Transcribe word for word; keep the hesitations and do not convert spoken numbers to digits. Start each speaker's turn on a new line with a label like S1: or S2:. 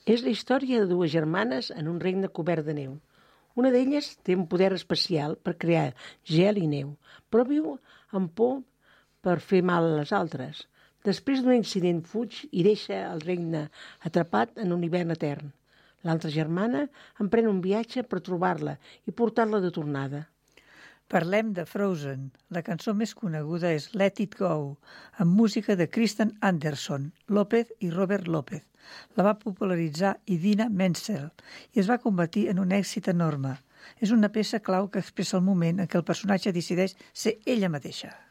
S1: És la història de dues germanes en un regne cobert de neu. Una d'elles té un poder especial per crear gel i neu, però viu amb por per fer mal a les altres. Després d'un incident fuig i deixa el regne atrapat en un hivern etern. L'altra germana emprèn un viatge per trobar-la i portar-la de tornada.
S2: Parlem de Frozen. La cançó més coneguda és Let It Go, amb música de Kristen Anderson, López i Robert López. La va popularitzar Idina Menzel i es va convertir en un èxit enorme. És una peça clau que expressa el moment en què el personatge decideix ser ella mateixa.